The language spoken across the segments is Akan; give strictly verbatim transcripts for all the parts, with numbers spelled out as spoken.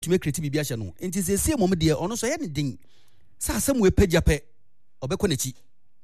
to make creative bibia no enti se se mom de ono so ye ne din sa asem we pagyape obekọ nachi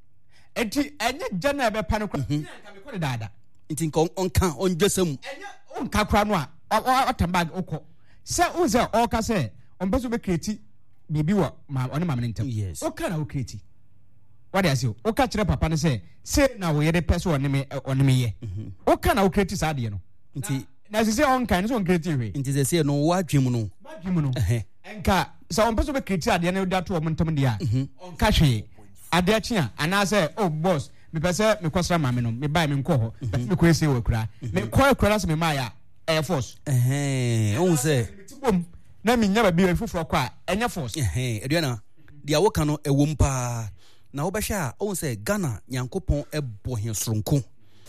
enti enye jana be pa no kwa nka me ko de dada enti nka onka onjesam enye onka kra no a otamba okọ se unze o ka se on beso be create bibi wa ma oni ma me ntam yes o ka na o create what do you say o ka kire papa ne se se na wo ye de person oni me oni me ye o ka na o create sa de no nti na se se on kan so on create we nti se se no wa dwem no wa dwem no enka so on beso be create ade na da to o ntam de a on ka hwe ade a chia ana se oh boss me pese me kwasra ma me no me buy me nko ho me ko ese we kura me ko kura se me ma ya air force eh on se na me nya ba bi fufuro kwa enya force eh eduana dia wo kan no ewom pa na wo behwa on se Ghana Nyankopon ebo he soronko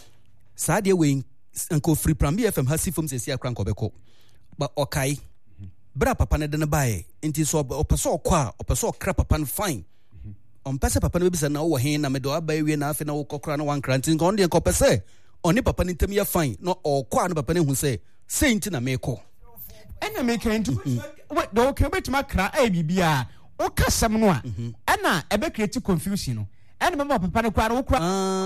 saa de we nko free pram B F M ha sifom se sia kran ko beko ba okai bra papa ne de ne bae enti so opeso okwa opeso okra papa ne fine on pese papa ne bisa na wo he na me do abae wie na afi na wo kokra na wan kranti nko on de nko pese oni papa ne ntam ya fine no okwa no papa ne hu se senti na meko ena me kan tu we do ke betima kra ai bibia o kasam no a ena e be create confusion no ena mama papa ne kwa no kra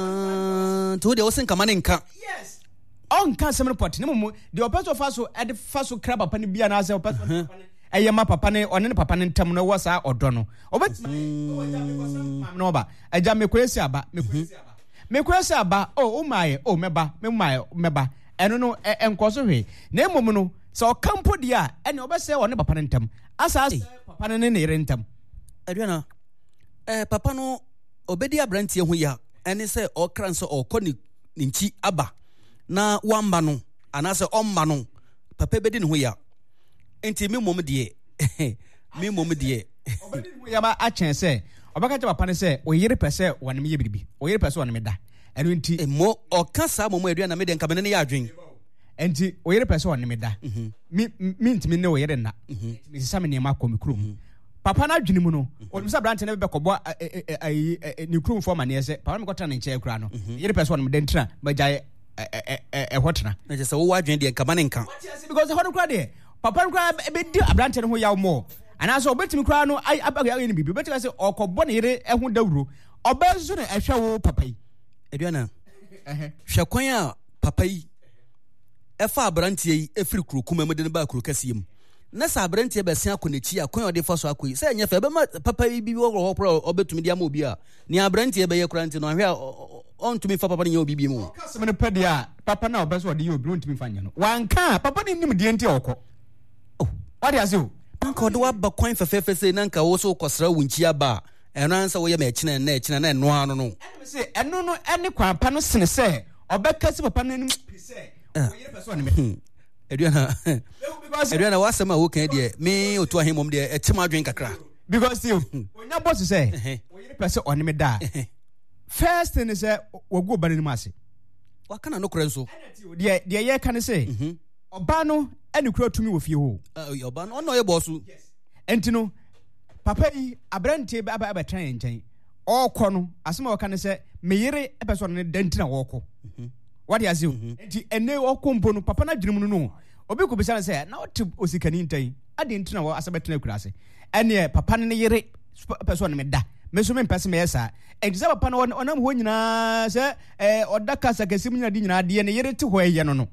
ah to de wo sen kama ne nka yes on kasam no pot ne mo de opeso faso e de faso kra papa ne bia na se opeso papa ne eye ma papa ne one ne papa ne ntam no wo sa odo no obetima o ja me kwasam no ba aja me kwesi aba me kwesi aba me kwesi aba o o mai o meba me mai meba eno no enkoso hwe na emom no so kampo dia ene obese woni papa ntam asa papa ne ne rentam aduana eh papa no obedi abrantie ho ya ene se okran so okoni nchi aba na wamba no anase omma no papa bedi ne ho ya enti me mom de me mom de obedi ho ya ba a chen se obaka cha papa ne se oyire pese woni me ye biribi oyire pese woni me da eno enti emo okasa mom aduana me de nka me ne ya adwen enti oyere pese woni me da mi mi ntimi ne oyere na mi sisa me ne ma komi krum papa na adwene mu no oni sa brante ne be kobo ni krum fo ma ne se papa me kota ne nche kura no yere pese woni me den tra ba jaye e hotna na je se wo adwen de nka ma ne nka because hono kura de papa kura be di abrante ne ho yaw mo ana so obetimi kura no ai abaga ni bibi obetimi se okobo ne yere ehun dawuro obezu ne ehwe wo papa yi eduana hwe kwan a papa yi efa abrantie yi efiri kuro kuma mu de ba kuro kasiem na sa abrantie be sen akonechi akon ode fa so akoyi se nya fa be papa yi bi wo ho pro obetumi dia ma obi a ni abrantie be ye kuranti no ahwe on tumi fa papa ni obi bi mu kasem ne pede a papa na obeso ode ye obi on tumi fa nya no wanka papa ni nim de nti okọ oh what you say anka ode wa ba kwan fa fa fa se nanka wo so kosra wunchi aba eno ansa wo ye ma echina na echina na eno ano no eno se eno no ene kwan pa no sene se obekasi papa no nim pise oyere person ne me eduana eduana wasema wo kan de me otu ahemom de etem adwen kakra because you onya boss say oyere person on me da first thing is wogu oba ne mase wakana no kora nso de de ye kan say oba no ene kura tumi wo fie ho oba no no ye boss entino papa yi abrantie ba ba tran nchen okọ no asema wakana say me yere person ne dentina wo okọ what you say enti ene okompo no papa na dwene mu no obi ko bisa say na ot osikani ntai ade ntina wo asabetena kurase ene papa ne yere person me da me so me pese me yesa enti say papa no onam ho nyina say eh odaka sakasim nyina di nyina de ne yere te ho ye no no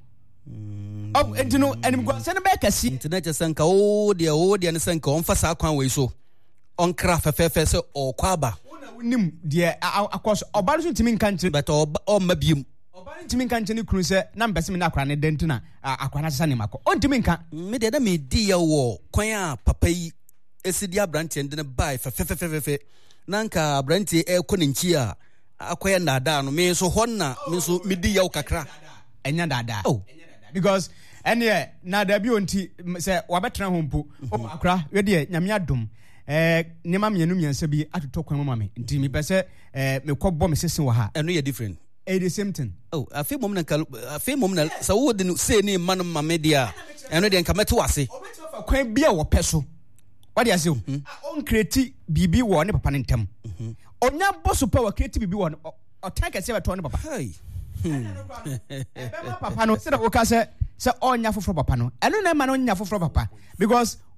oh enti no ene go say ne be kasi internet sanka o de o de ne sanka on fa sa kwan we so on kra fefefe say okwaba una wonim de akos oba so ntimi nka nche but o mabiem obani ntimi nka nche ne kru se na mbese me na akra ne dentuna akwa na sesa ne mako o ntimi nka me de na me di ya wo kwan a papa yi esidi abrante ndene bai fefefefefe nanka abrante e ko ne nchi a akoya ndada no me so honna me so me di ya wo kakra enya dada oh because ene na da bi onti se wabetra hompo o akra we de nyame adom eh nema mienu miensa bi atoto kwan mama me nti me pese eh me kobbo me sesen wa ha eno ye different eh the same thing oh afi mom na afi mom na sa wo de say ni man mama dia eno de nka meto wase obeto fa kwan bia wo peso what do you say on create bibi wo ne papa ne ntam onya boss pa wo create bibi wo o tanka se beto ne papa hey papa no se da wo ka se se onya foforo papa no eno na ma no nya foforo papa because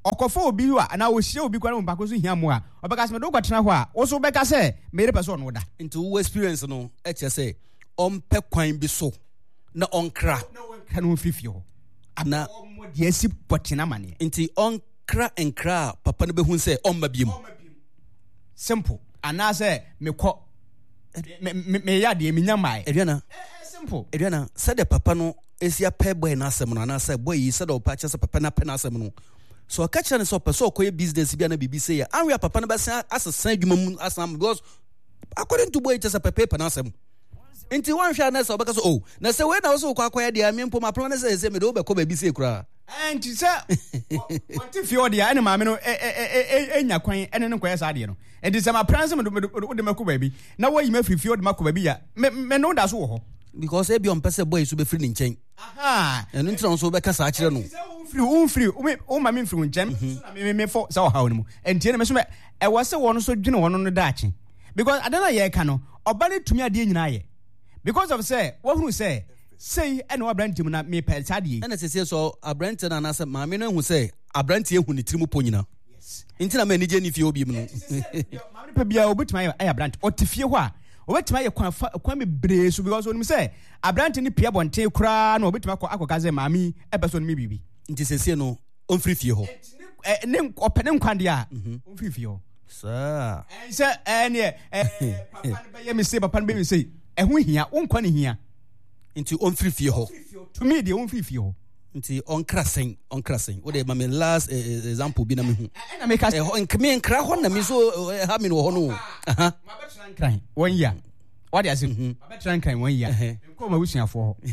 okofo obi hu a na wo hie obi kwa no mpako so hia mu a obeka se me do kwatena ho a wo so beka se me re person no da into wo experience no e che say ompe kwan bi so na onkra na wonka no fifio na mo de asi potena mane into onkra enkra papa no behun say omma biem simple ana say me ko me me ya de me nyamai Eduana simple Eduana said the papa no esia pay boy na asem no na say boy yi said opa che say papa na pay na asem no so catch na so person okoye business bia na bibi say ya anwe papa na be san asesan adwuma mu asam because according to boy che say papa pay na asem nti wan hwa na say obeka so oh na say we na so kwa kwa dia me mpo ma plan na say say me do be ko ba bi say kura anti say wanti fi odia ene ma me no enya kwan ene ne koye sa de no enti say ma plan say me do de mako ba bi na wo yi ma fi fi odia mako ba bi ya me no da so wo ho because e bi on pese boy so be free ni nchen aha enu nti na so be ka sa akire no free un free o ma me free nchen so na me me for so ha no enti ene me so me e wo se wo no so dwene wo no no daache because adana ye ka no oba ne tumi ade nyina ye because of say wo hu say say ene wa brantim na me pe sade ene sese so abrante na na say ma me no hu say abrante ehu ni tirimu ponyina yes nti na me ni je ni fie obi mu no ma me pe bia obetima ya abrante otifie ho a obetima ye kwan kwan me bre so because onim say abrante ni pia bonte kura na obetima akoka say mami e person mi bibi nti sese no on free fie ho ne opene nkwande a on free fie ho sa en say en ye papa ne be ye me say papa ne be me say e ho hia won kwa ne hia nti on free fie ho to me de on free fie ho nti on krasen on krasen wo de ma me last example bi na me hu na me ka e ho nkme nkra ho na me so ha me no ho no aha ma betra nkran one year what you say ma betra nkran one year ko ma wusuafo ho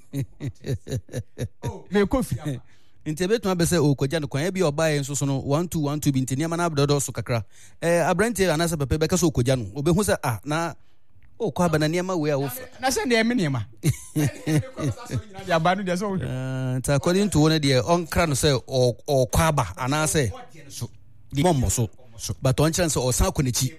oh me ko fi nti betuma be se o koja no kwan bi oba yen so so no one two one two bi nti niam na abdodo so kakra eh abrante anasa pepe be ka so koja no obehu se ah na o kwa bana niam we a wo na se de me niam ya ba no de so eh ta according to one de on kra no se o o kwa ba anase mommo so but on chance o san konechi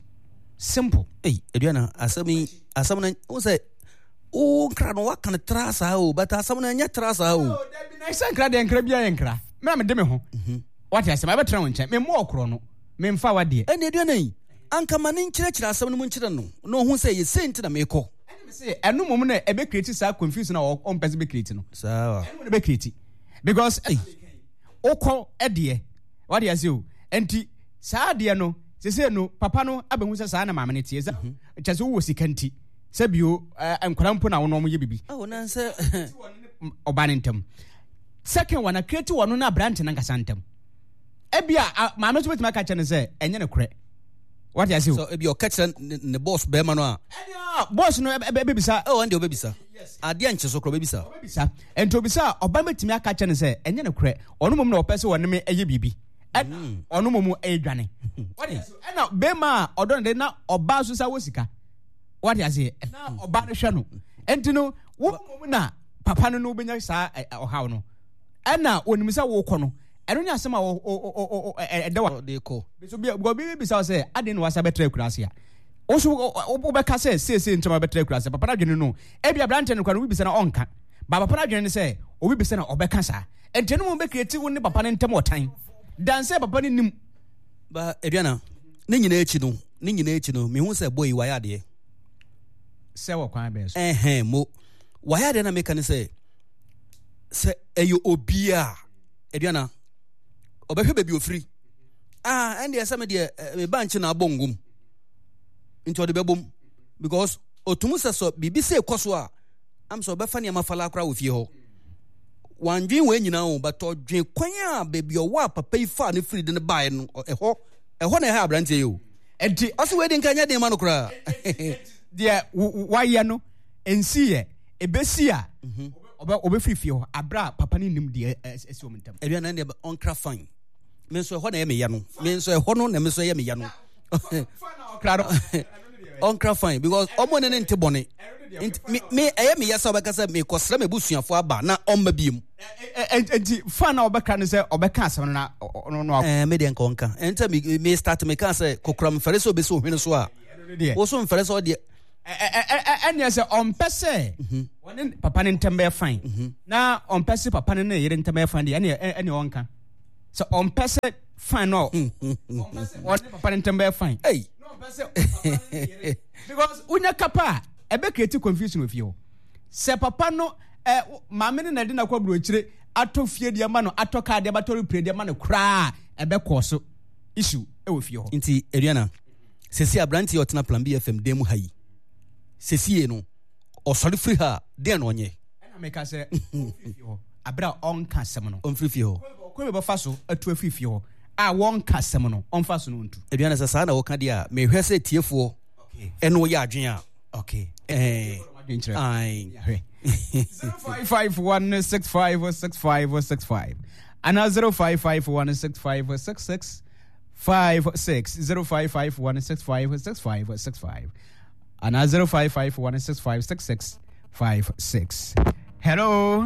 simple eh eduana asami asam na o se o kra no waka na trasa o but asam na nya trasa o da bi na se kra de nkra bia ye nkra me me de me ho what you say ma betra won chen me mo okro no me mfa wade e na eduana yi anka mane nkyerɛkyerɛ asam no mu nkyerɛ no no hu sɛ yɛ senti na mekɔ ɛne me sɛ ɛno mom na ɛbɛ create saa confusion na ɔmpɛ sɛ bɛ create no saa ɛno na bɛ create because wokɔ ɛdeɛ wade ase o ɛnti saa adeɛ no sɛsɛ no papa no abɛhu sɛ saa na maame no tie sɛ kyɛ sɛ wowɔ sika nti sɛ bio nkwadaa mpo na wo no ɔmo yɛ bibi na sɛ ɔba ne ntam second one na create wɔ no na aberante no nkasa ntam ebia maame so bɛtumi aka kyɛ no sɛ ɛnyɛ no korɛ what you say so ebi o catch ne boss be ma no a boss no be bisa oh ande o be bisa ade anche so kro be bisa be bisa ento bisa oba metimi aka che ne se enye ne kre ono mom na opese wonne me eye bibi ono mom e dwane what you say na be ma odo ne na oba so sa wosika what you say na oba no hwe no enti no wo mom na papa no no benya sa ohaw no na onimisa wo kɔ no ɛno ne asɛm a ɛda wa de ko so bi go bi bi sa sɛ ade ne wasa betra kurase a wo so wo bɛka sɛ sese ntɛm betra kurase papa na dwene no e bi abrante no kwa no bi bisa na ɔnka ba papa na dwene ne sɛ obi bisa na ɔbɛka sa ɛnte no mo be create wo ne papa ne ntɛm ɔtan dan sɛ papa ne nim ba eduana ne nyina echi no ne nyina echi no me hu sɛ boy wa ya de sɛ wɔ kwan bɛ so eh mo wa ya de na me ka ne sɛ sɛ eyo obi a eduana obehwe bebi ofiri ah and the some de me banchi na abongum into de bebom because otumu se so bibi se ekoso a am so obefa ne amafala akra wo fie ho wandwen we nyina o but odwen kwan a bebi owa papa ifa ne firi de ne bae no eho eho na ha abrante ye o enti aso we de nkanya de ma no kra de waye no ensi ye ebesi a obe obe firi fie ho abra papa ne nim de esi o mentam ebia na de on cra fine me so ho na ye me ya no me so ho no na me so ye me ya no on cra fine because omo ne nte bone me me eye me ya sa obeka say me kosra me busuafo aba na omma biem enti fa na obeka ne say obeka asem na no no eh me de nkonka enta me me start me kan say kokram fere so be so hwene so a wo so mfere so de ɛne sɛ ɔmpɛ sɛ wɔne papa ne ntɛm bɛyɛ fine na ɔmpɛ sɛ papa ne ne yere ntɛm bɛyɛ fine deɛ ɛne ɔnka So on pese fine no. On papa ntembe fine. Hey. No pese because unya kapa e be create confusion with you. Se papa no eh maame ne na de na kwa burochire ato fie de ma no ato ka de bato repre de ma no kra e be koso issue e wo fie ho. Nti Adriana sesi abranti otena Plan B F M dem hayi. Sesi e no osori free ha de na onye. Na make say fie ho. Abra on ka sem no. On free fie ho. Ko be fa so atu afie fie ho. A won ka sem no on fa so no ntu. Adriana sasa na wo ka de a me hwe se tiefo. Okay. Eno ye adwen a. Okay. Eh ai zero five five one six five six five six five and zero five five one six five six six five six zero five five one six five six five six five and zero five five one six five six six five six. Hello.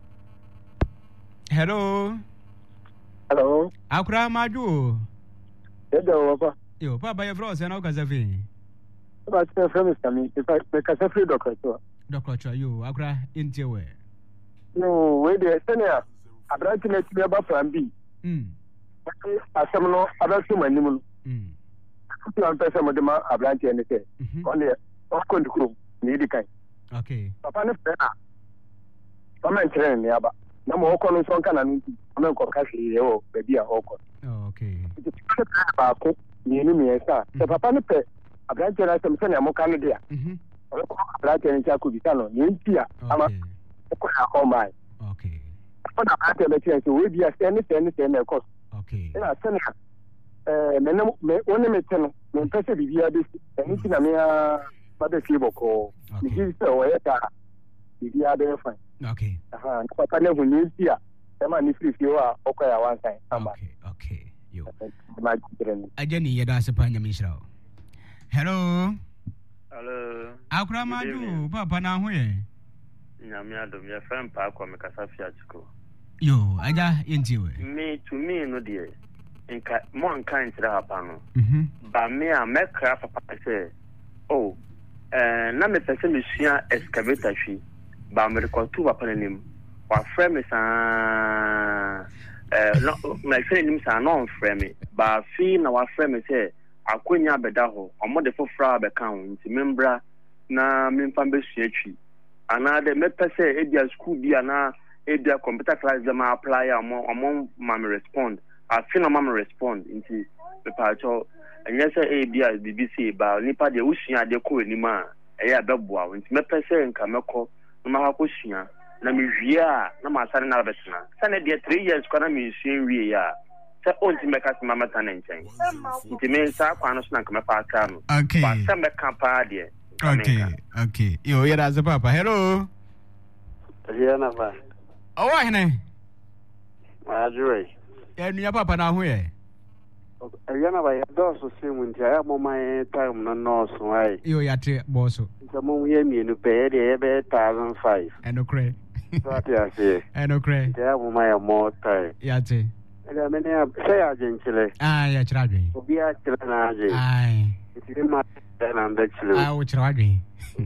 Hello. Hello. Akura maju. Edo papa. Yo papa ye bro se na ukazafi. But my friend is coming. If I make a free doctor. Doctor Cho you Akura intiwe. No, wait there senior. Abranti na tibe ba Plan B. Mm. Asem no abranti manimu. Mm. Plan pesa mo de ma abranti ene se. On there. Of course the ni di kan. Okay. Papa ne fe na. Papa ntere ne aba. Na mo okọ no so nka na nti. Papa nko ka hwe ye o baby a okọ. Oh, okay. Ba ko ni ni me sa. Se papa ne pe abranti na se me na mo kan de a. Mhm. Abranti ne cha ko bi tano. Ni nti a. Ama ko na ko mai. Okay. But I can't let you say we be a send send send a cost. Okay. Yeah, send eh me no me only me ten me pese bibia be anything na me a ba be fibo ko. Me give say o ya bibia be fine. Okay. Aha, papa na hu ni bia. E ma ni free free wa okoya one time. Okay, okay. Yo. Ma children. Ajani yeda se panya mishrao. Hello. Hello. Akura maju papa na hu ye. Nyame adom ya fam pa akwa me kasa fi achiko. Yo, aja intiwe. Me to me no de. Nka mo nka ntira hapa no. Mhm. Ba me a me kra papa say, "Oh, eh na me pese me sua excavator hwi. Ba me rekotu papa nanim. Wa frame me sa eh no me frame nim sa no frame me. Ba fi na wa frame me say akonya beda ho. Omo de fofra be kan nti membra na me mfa be sua twi. Ana de me pese edia school bi ana edia computer class dem apply am am mam respond I feel no mam respond into me pa cho enye se e bia B B C ba nipa de usua de ko anima e ya beboa nti me pese nka meko no ma ko sua na me hwie a na ma sare na betena se na de three years kwa na me sua wie ya se onti me ka se mama ta na nchen nti me sa kwa no so na nka me pa aka no Okay. ba se me ka pa de. Okay, okay. Yo, yeda se papa. Hello. Adriana ba. Oh, hene. Ajure. Ya nuya papa na hu ye. Adriana ba ya do so se mu ntia ya mo mai time no no so ai. Yo yate boso. Nta mo ye mienu pe de e be one thousand five. Eno kre. So ati ase. Eno kre. Ya mo mai mo time. Yate. Ele me ne say agenchile. Ah, ya chira dwen. Obi a chile na age. Ai. Ti ma na nda chile. Ah, o chira dwen.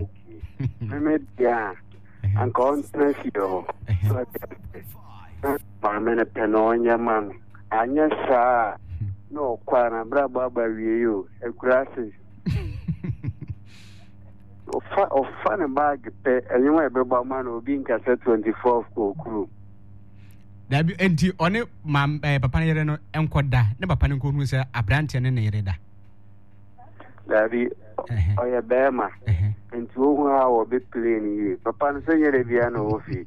Me dia. An kon tresio. Ma me ne penonya man. Anya sa. No kwa na bra baba wie yo. Ekurase. Ofa ofa na bag pe enyo e be ba man obi nka se twenty-four ko kuru. Dabi enti one mam eh, papa ne yere no enkoda. Ne papa ne ko hu se abrante ne ne yere da. Dabi oya bema. Eh. Nti ohu a wo be plane yi. Papa no se yere bia na ofi.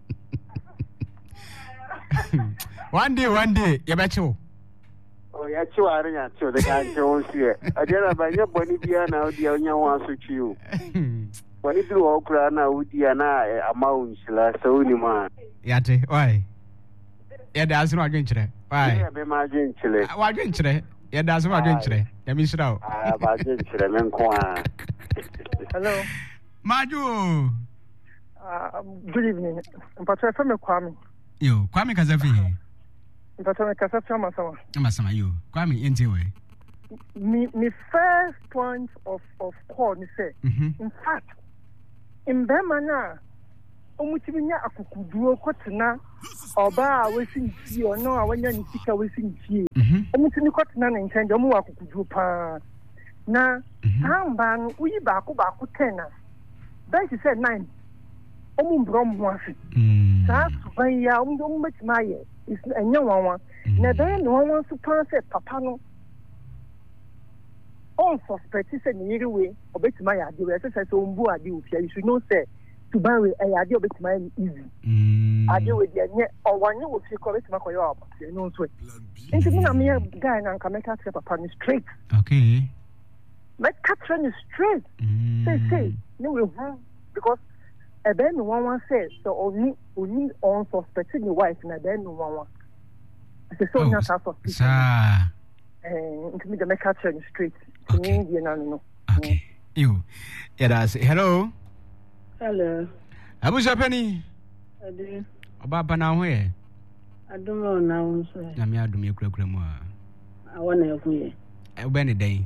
One day, one day, you bet you. Oh, ya chiwari nya cho de ka cho sie. Adela ba nya boni bia na odi onya wa so chiu. Boni dru okura na odi na amount la so ni ma. Yate, why? Ya da asu no adwenkyere. Why? Ya be ma adwenkyere. Wa adwenkyere. Ya da asu no adwenkyere. Ya mi shira o. Ah, ba adwenkyere men ko a. Hello. Maju. Uh, good evening. Mpacho FM Kwame. Yo, Kwame Kazafi. Mpacho Kazafi Masama. Masama yo. Kwame entiwe. Me me first point of of call me say. Mhm. In fact, in Bemana omutiminya akukuduo kotena oba a wesinti ono a wanya ni sika wesinti omutimi kotena na nkyɛn omo akukuduo pa na amba no uyi ba ko ba ko ten then she said nine omo mbrom ho afi sa suban ya omo omo betima ye is enya wanwa na then no one so pan say papa no on suspect say ni yiriwe obetima ya de we say say ombu ade ofia you should know say to buy a ade obetima easy ade we de nye owanye wo fi ko obetima ko yo abot you know so nti me na me guy na nka make say papa ni straight okay make catch you straight say say no we hu because e be no one say so oni oni on suspect ni wife na be no one say so nya sa suspect sa eh nti me de make catch you straight okay no no okay you yeah that's hello hello abu japani ade oba na ho ye adumo na ho so na me adum ye kura kura mu a awona ehu ye e be ne dai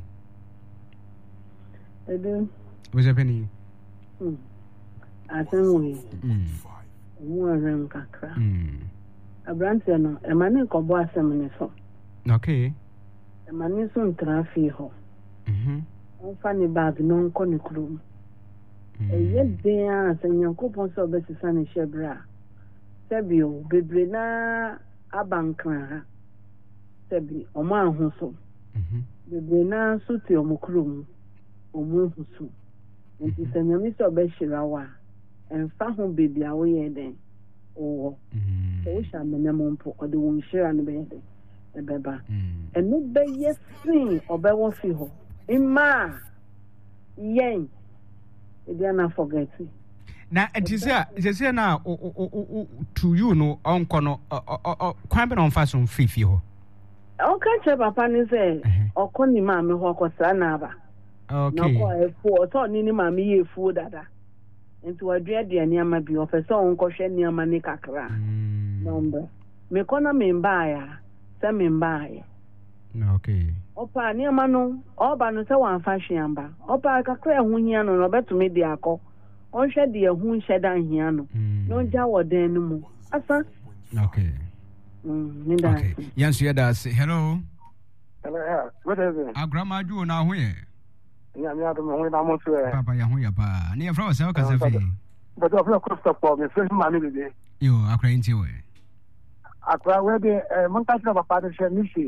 ade abu japani mm asenwe mm mu aran kakra mm abrante no e ma ne kobo asem ne so okay e ma ne so ntrafi ho mhm on fa ne bag no nko ne krum e ye den a senyankopon so be sisa ne hyebra sebio bebre na abankran ha sebi omo ahoso mhm bebre na so ti omo krum omo husu nti senyami so be hirawa enfa ho bebi a wo ye den owo mhm so sha menemo mpo ode wo nhira ne be den ebeba mhm eno be yesin obewo fi ho imma yen e na forget na etisia etisia na to you no onko no kwan be no mfa so fifi ho o ka che papa ni se okọ ni ma me ho akosa na aba okay na ko efu o to ni ni ma me ye efu dada nti wadua de ani ama bi o pese onko hwe ni ama ni kakra number me kona me mba ya se me mba ya okay opa ni ama no oba no se wan fa hwe amba opa kakra hu hia no no betumi de akọ on hwe de hu hwe dan hia no no ja woden no mu asa okay mm ni da okay yansu ya da hello hello yeah what is it agrama ju na ho ye nya nya do mo na mo so e papa ya ho ya pa ni e fra se o ka se fi but of course stop for me so ma mi de yo akra nti we akra we de mon ka tra papa de se mi si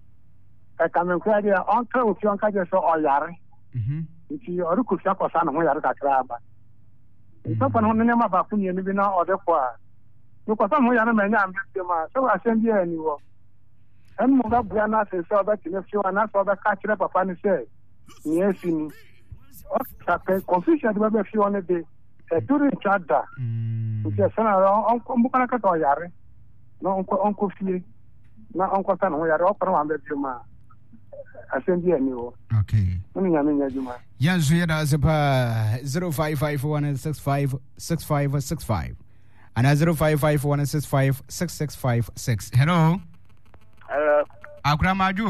e ka men kwa de on ka o fi on ka je so o yare mhm nti o ru ku fa ko sa na ho yare ka tra ba nti pa no ne ma ba ku ni bi na o de kwa no kwa sa mo yare ma nya ambe ma so wa sen bi ani wo en mo ga bua na se so ba ti ne fi wa na so ba ka kire papa ni se ni esi ni o ta pe confusion de ba fi on de e duru chada nti se na on ko mbu kana ka to yare no on ko on ko fi na on ko sa na ho yare o pa ma ambe bi ma asendi ani wo okay muni nyame nya juma yanzu ya da zapa zero five five one six five six five six five and zero five five one six five six six five six hello hello akra maju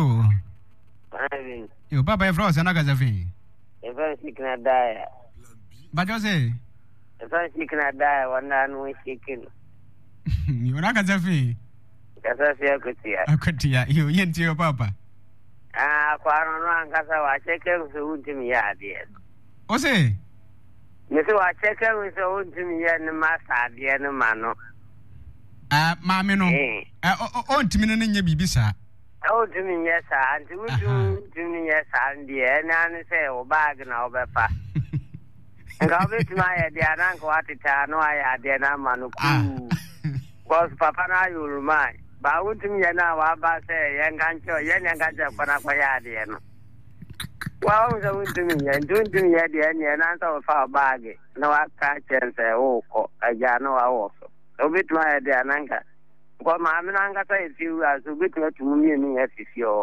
fine yo baba e froze na gazafi e fa sikna daya bajo se e fa sikna daya wana no sikin yo na gazafi gazafi akutia akutia yo yenti yo papa ah kwano no angasa wa cheke so untimi ya de o se me so wa cheke so untimi ya ni masa de ni mano ah ma me no eh o ntimi no nya bibisa o untimi ya sa anti untimi ya sa de na ni se o bag na o befa nga obetuma ya de ananko watita no ya de na mano ku cause papa na yurumai ba wutum yana wa ba sai yankan cho yan yankan cha kwana kwa ya de no wa wutum wutum yan wutum ya de yan na ta fa baage na wa ka chen se o ko aja no wa wo so obitu ya de ananga ko ma mi nanga ta isi wa so bitu tu mi ni ya sisi o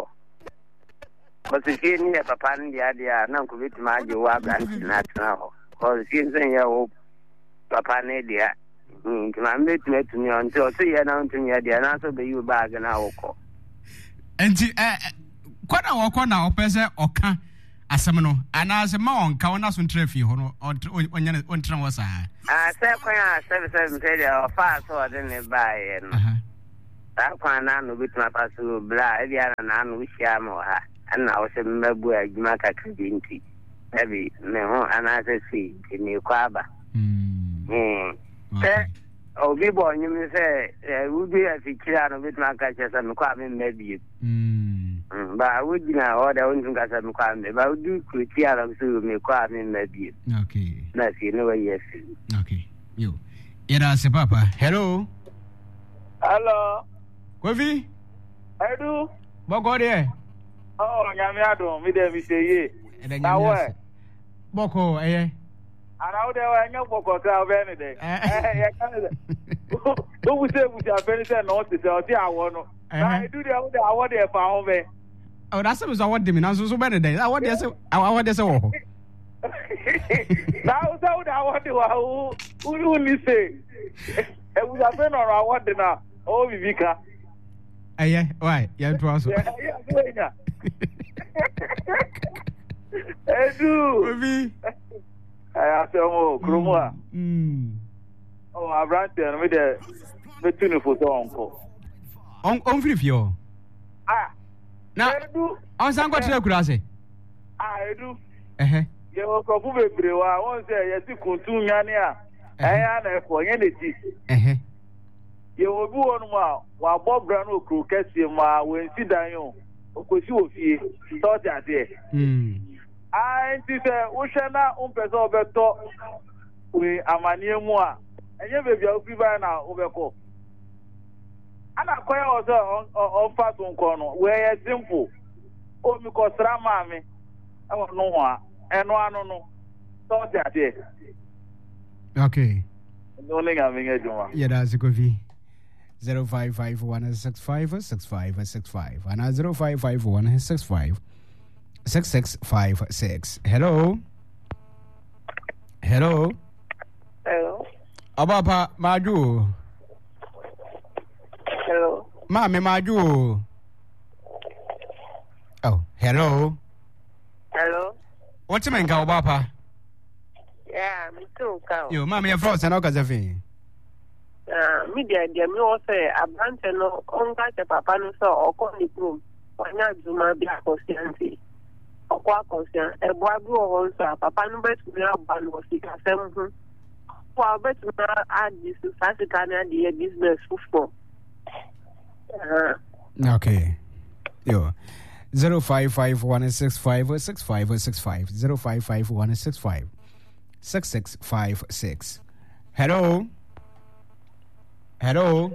ko si ni ya papa ndi ya de na ko bitu ma je wa ba na na ho ko si nsen ya o papa ne dia nkima mbetu etumi onti o se ye na ntumi ye dia na so be yu bag na woko enti eh kwada woko na opese oka asɛm no anaasɛ ma ɔnka wo na so ntrɛ fie hɔ no ɔnyɛ ɔntrɛ wɔ saa ah sɛ kwan a sɛbe sɛbe msɛ deɛ ɔfaa sɛ ɔde ne baeɛ no saa kwan na no bituma pa so bla ebi ana na no hyia ma wɔ ha ana wo sɛ mmabu adwuma kakra bi nti ebi me ho anaasɛ si ni kwa aba mm sɛ obi bɔ nyim sɛ ubi afikira no bituma ka kyɛ sɛ me kwa me mmabi mm ba wudina oda wontum ka sɛ me kwa me ba udu kruti ara so me kwa me mmabi okay na si no way yes okay yo era se papa hello hello Kofi Edu Boko de oh nyame adom mi de mi se ye na wo Boko eh ara wo de wa nya boko ka o be ni de eh ya ka de o bu se bu se afeni se no se se o ti awo no na Edu de wo de awo de fa ho be oh that's me so what de me na so so be de awo de se awo de se wo ho na o se wo de awo de wa o u ni se e bu se afeni no awo de na o bibika Aye, why? Yeah, it was. Yeah, yeah, Edu. Kofi. I say, oh, Krumwa. Hmm. Oh, I ran there. Me there. Me tunu for so uncle. On on free fio. Ah. Na. Edu. On san kwa tire kura se. Ah, Edu. Eh eh. Ye wo ko fu bebre wa. Won say ye si kuntu nyane a. Eh ya na e ko ye ne ti. Eh eh. Ye wo bi wonu ma wa bobra no kru kese ma we nsi dan yo okosi ofie so ti ade mm ai ti se wo hwe na unpese obeto we amanie mu a enye bebi a ofi ba na obeko ana koya ozo on fa so nko no we ye simple o mi ko sra ma mi e wo no ho a eno anu no so ti ade okay no le ga mi ngejuma yeah that's Kofi zero five five one six five six five six five and zero five five one six five six six five six. Hello. Hello. Hello. Abapa Maju. Hello. Mami Maju. Oh, hello. Hello. What's your name, Abapa? Yeah, me too, cow. You, Mami, you're frozen, okay, Zephyr. Uh, media dear me also a branch no on catch a papa no so or call the room. Why not do my be a consciency? Or quite conscient, a boy grew also, papa no bet me up and was sick as them. For I bet me add this to Sassicana the business for. Okay. Yo. Zero five five one six five six five six five zero five five one six five six six five six. Hello. Hello.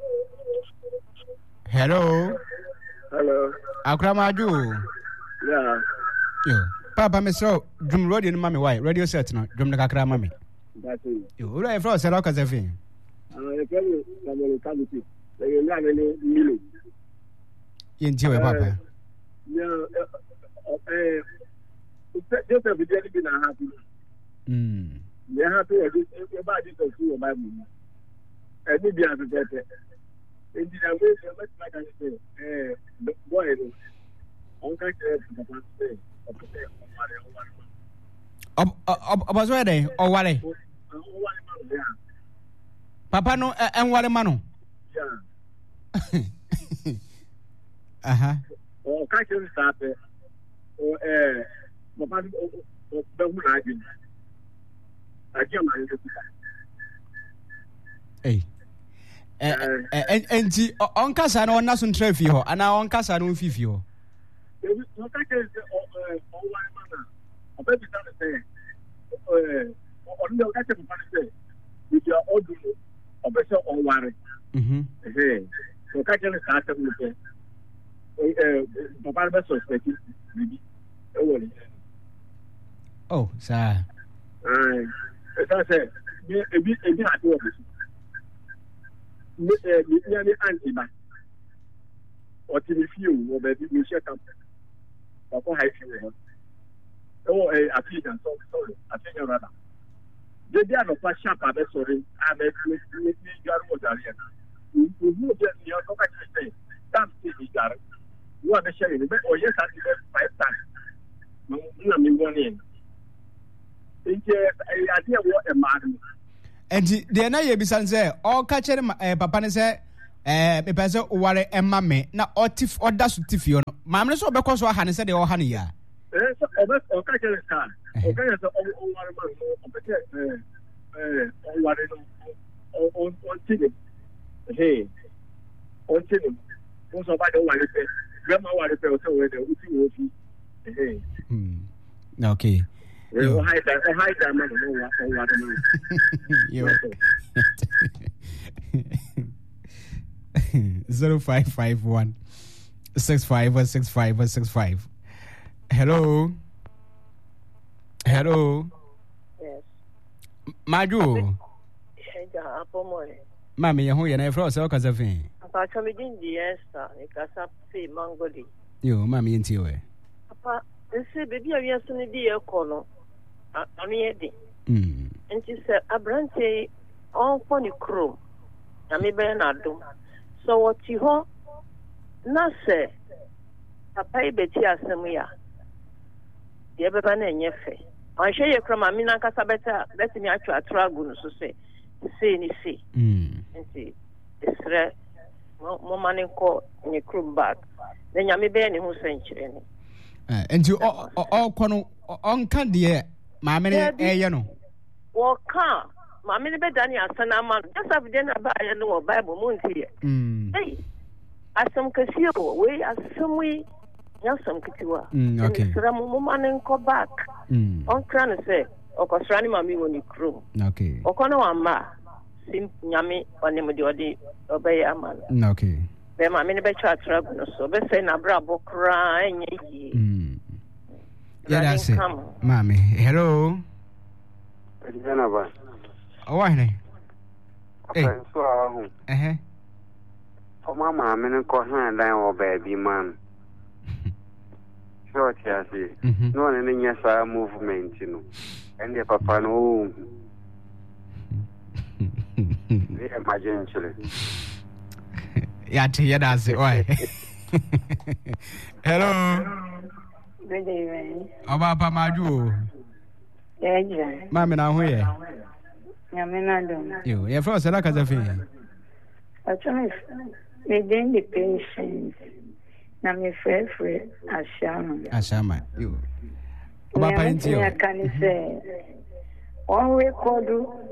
Hello. Hello. Akramaju. Yeah. Yo. Papa Mister Drum Radio no mami why? Radio set no. Drum na kakra mami. That's it. Yo, ura e fro se lo kazefi. Ah, e pelo na mo locality. Le na ne milo. Yenti we papa. Yeah. Eh just a video be na happy. Mm. Yeah, happy e be ba di to su o ba mu. Ẹni bí a ti tẹ́tẹ́. Èdè ìdàgbé ìṣẹ́ mẹ́tìlá kan ṣe ẹ̀ bọ́ ẹ̀rọ. Wọ́n ká ṣe ẹ̀sìn kàkà ṣe ọ̀pọ̀lọpọ̀ ọ̀wárẹ̀ ọ̀wárẹ̀. Ọ̀bọ̀sọ̀ ẹ̀dẹ̀ ọ̀wárẹ̀. Ọ̀wárẹ̀ máa ń bẹ̀ à. Papa no ẹ̀ ń wárẹ̀ máa nù. Ọ̀ká ṣe ń sàpẹ̀. Bàbá bẹ́ẹ̀ mú náà jìn. Àjẹ́ màá ń lé kúta. Hey. Enti onkasa na onna so ntra fi ho ana onkasa na onfi fi ho no ka ke o o wa mana o be bi tan se eh o ndo ka ke pa se bi ya odu o be se o ware mhm eh so ka ke sa ta mu ke eh papa be suspect bi e wo ni oh sa eh esa se bi ebi ebi ati o bi ne eh ni ni anti ba o ti ni fi o o be bi mi se kam ọkọ ha ifi wọ ẹwọ ẹ àfihàn sọ sọrọ àfihàn rárá dédé ànọpá ṣàpà bẹ sọrọ àmẹ ní ní ní ìjọba ọjàre ẹ òhun òjẹ ní ọdọ kájí ṣe dáàmù sí ìjàre wọn àbẹ ṣe ìrìn bẹ ọyẹ sáà ti bẹ five times na me woni nje ade wo e ma no enti de na ye bisan se o ka chere papa ne se eh me pese o ware emma me na otif oda so tifio no maame ne so obekọ so ha ne se de o ha ne ya eh so obe o ka chere ka o ka chere o ware ma no o be eh eh o ware no o o tini hey o tini o so ba de o ware pe be ma ware pe o se we de o ti wo fi hey mm okay o hai da o hai da ma no o ware no yo zero five five one six five or six five or six five. Hello. Hello. Yes. Maju. Eja apomore. Mami, you hear na fro so ka zafin. Papa chomidin di esta, ni kasa fi mangoli. Yo, mami enti we. Papa, nse baby awia so ni di e ko no. Ami e di. Mm. Enti se abrante on fo ni krom. Na me be na dum. So what you ho na se papa ibeti asem ya ye beba na enye fe an hwe ye kra ma mi na kasa beta beti mi atwa atragu no so se se ni se mm nti esre mo mane ko ni krum back na nya me be ni ho senchire ni eh enti o o ko no on kan de ma me ne eye no wo kan ma me ne be dani asana ma just have den aba ye no bible mo nti mm hey asam kasiyo we asam we yasam kitiwa mm okay sira mo manen ko back mm on kran say okosra ni mami woni krom okay okono wa ma sim nyame one mo de odi obey aman okay be mami ne be twa trago no so be say na bra bokra enye yi mm yeah that's it mami hello Jana ba o wa ne eh so ahu eh eh o mama me ne ko han dan o baby man short ya si no ne nya sa movement no ende papa no ni imagine chile ya te ya da se oi hello good evening oba pa maju yeah mami na ho ye nyame na do yo ye fro se la ka za fi actually me den the patients na me frɛ frɛ ashama ashama yo oba pa nti yo ya kan say on record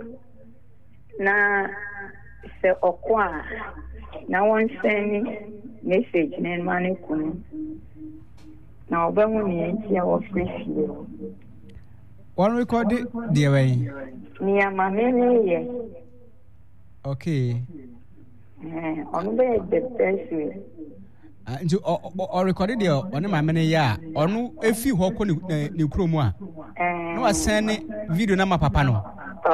na se okwa na won send message na mane kunu na obamu ni nti ya office on record the way ni amamene ye okay eh on be the best way nti o record the on ma mene ya onu efi ho ko ne ne kromu a eh no asen ne video na ma papa no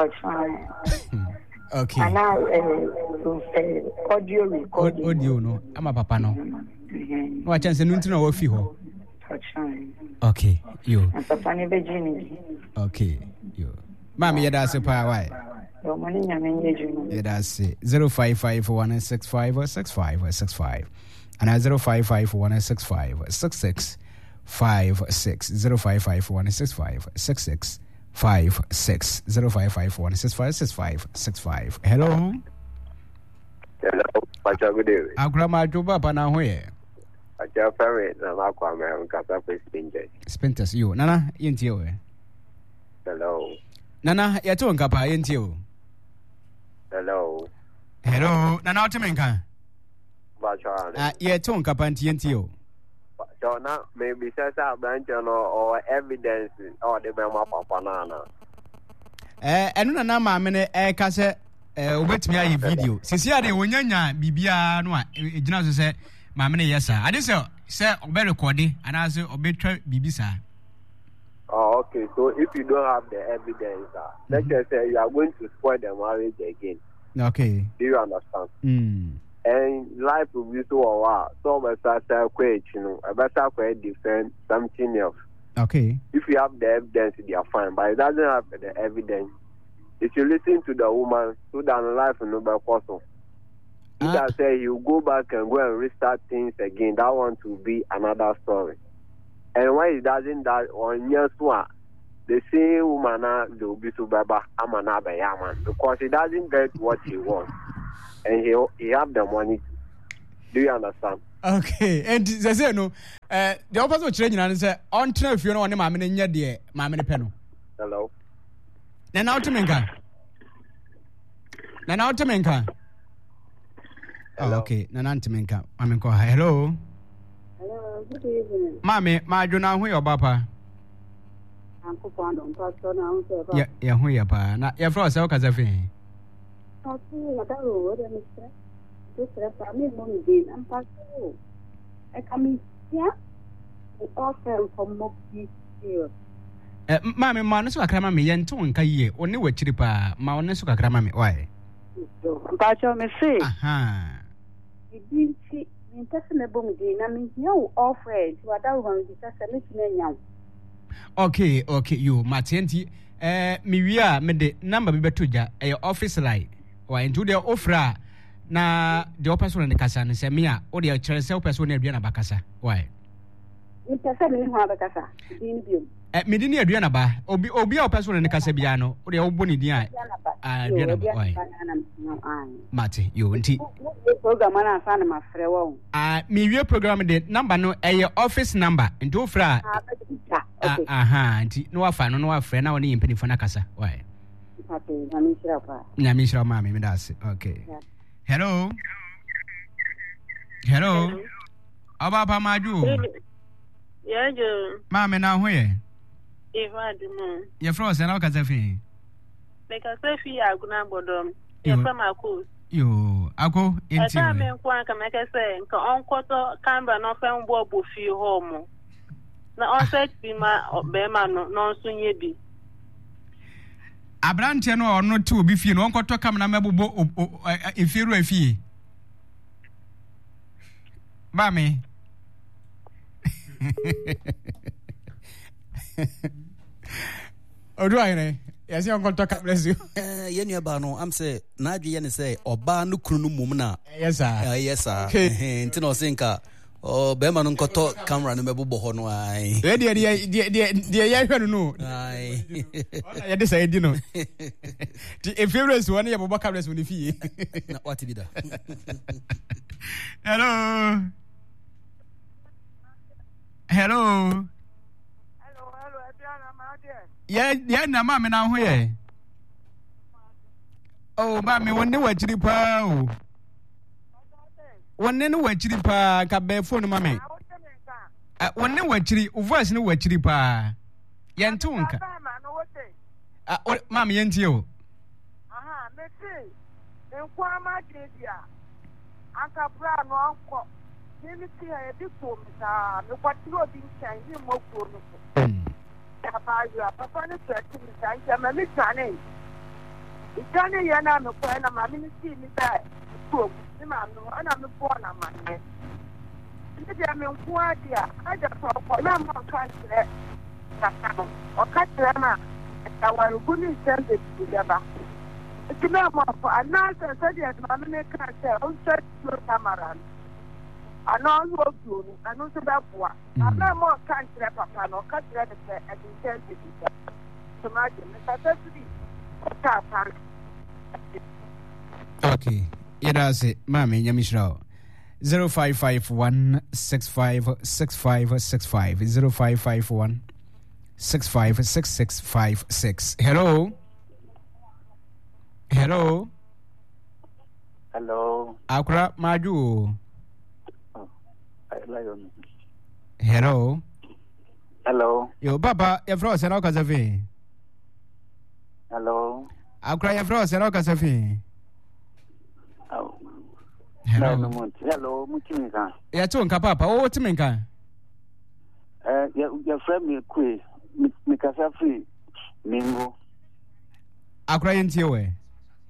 okay ana eh audio record audio no ama papa no no a chance no ntino wa fi ho okay yo papa ne be jini okay yo mami yada se pa why yo mani nyame nyeju yada se zero five five one six five six five six five and zero five five one six five six six five six zero five five one six five six six five six zero five five one six five six five six five. Hello. Hello. Pacha good day. Agrama juba pa na ho ye. Pacha ferry na ma kwa me nkasa pe spinter. Spinters yo. Nana yenti o. Hello. Nana yato nkapa yenti o. Hello. Hello. Nana otemenka. Pacha. Ah yato nkapa yenti o. So now maybe say sa branch no or evidence or the be ma papa na na. Eh enu na na ma me ne e ka se eh obetimi ayi video. Sisi ade wonyanya bibia no a ejina so se ma me ne yesa. Ade se se obe record ana se obetwa bibisa. Oh, okay. So if you don't have the evidence, uh, mm-hmm. let's just say you are going to spoil the marriage again. Okay. Do you understand? Mm. And life will be so a while. So I start question, you know, I better quite defend something else. Okay. If you have the evidence, they are fine. But it doesn't have the evidence. If you listen to the woman, so that life will not be possible. If I say you go back and go and restart things again, that one will be another story. And why he doesn't that on years one, the same woman will be to Baba Amana Bayaman because he doesn't get what he wants and he he have the money. Do you understand? Okay, and they say no. Uh, the opposite change and say on train if you know one mammy in your dear mammy penno. Hello. Then out to Menka. Then out to Menka. Okay, Nan to Menka. I'm in call. Hello. Hello, good evening. Mammy, my Juna, who your papa? Uncle Pondon, Pastor, now, yeah, yeah, who your pa? Not your frost, how can I feel? I'll see what I would, Mister. Just a family money, and Pastor. I come here. The offer from Moki here. Mammy, man, so I cram me and two and Kaye, only with Chiripa, Maunesuka Grammy. Why? Pastor, me say. Aha. You didn't see. Okay, okay, you, Matienti. Eh, me we are me the number be betuja a office line. Or into the offer na the person in the casa and say me a or the chelsea person in Biana Bacasa. Why? It doesn't mean how the casa. Eh, me didn't Adriana Ba, or be or be a person in the Casabiano, or the old bonny dia. Ah, Diana, Mati, you and tea. Program and I my friend. Ah, me your program the number no a office number and do fra. Ah, aha, no fan, no friend, now only in penny for Nakasa. Why? Namisha, mammy, me does. Okay. Hello. Hello. Ababa Maju. Yeah, you. Mammy, now where? If I do more. Your frost and all kinds of things. Because if you are going to bodom, you're from our coast. You, I go into a time in Quanka, make a say, on quarter Canberra, no fan bob will feel home. Now, on set be my Bema, no soon ye be. A brantiano or not two, be few, no quarter come and mebo if you're a fee. Mammy. Oh, do I? Yes, you're going to talk. Bless you. Yenya Bano, I'm say, Naji Yen say, or Banu Krunu Mumna. Yes, sir. Yes, sir. Intino Sinka, or Beman Koto, camera, and Mebo Honwai. Dear, dear, dear, dear, dear, dear, no. I decided, you know. If you raise one, you have a vocabulary with the fee. What to be done? Hello. Hello. Yeah, yeah, na mama na here. Oh, mama, when you were chiripa. When you were chiripa, cabe phone, mammy. When you were chiri, voice no were chiripa. Yantunka. Mammy, and you. Aha, Messi. And Quama Jadia. Uncle Brown, uncle. Let me see a big woman. What you are being saying, you more for me. Papa, you are Papa, and I'm a Miss Johnny. It's Johnny, and I'm a friend of my ministry. I'm born a man. I'm in Quadia. I just thought for them on country or Catrama. I want to good send it together. It's a number for a nurse and said, yes, Mamma can't say, oh, search your camera. I know you will do, I know about what. I'm not more country, Papa, no country, and intended to imagine. Okay, yeah, that's it, Mammy, Yamishra. Zero five five one six five six five six five zero five five one six five six six five six. Hello. Hello. Hello. Akra Maju. Lion. Hello. Hello. Yo, Papa, your frost and all Casafi. Hello. I'll cry your frost and all Casafi. Oh. Hello. Hello, Mutinka. Yeah, Tunka, Papa. Oh, what to make? Uh, your friend me quay, Mikasafi, Mingo. I'll cry into your way.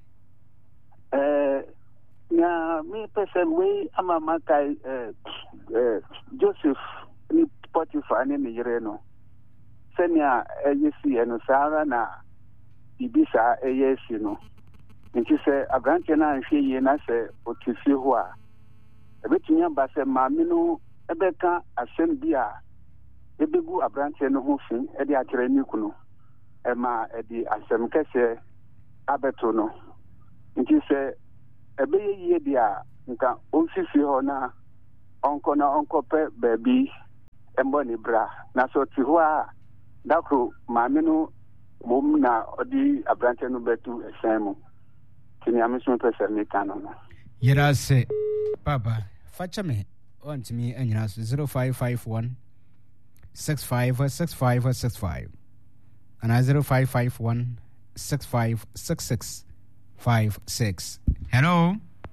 Uh, yeah, me person way, I'm a Makai, uh, Joseph, ni Potiphar, ni Mireno. Senya, A Y C, and Sarah, na Ibisa, A Y C, you know. And she said, a grandchina and she, and I said, what you see who are. A bit young, but said, Mamino, Ebeka, a Sembia, ebegu abrante no ho fi e de akere ni kunu e ma e di asem kese abeto no nti se ebe ye dia nka osisi ho na onko na onko pe baby embo ni bra na so ti ho a dakro ma me no mom na odi abrante no betu esen mu tini amisun pese me kanu no yerase papa facha me on to me anyina zero five five one six five six five six five and zero five five one six five six six five six. Hello.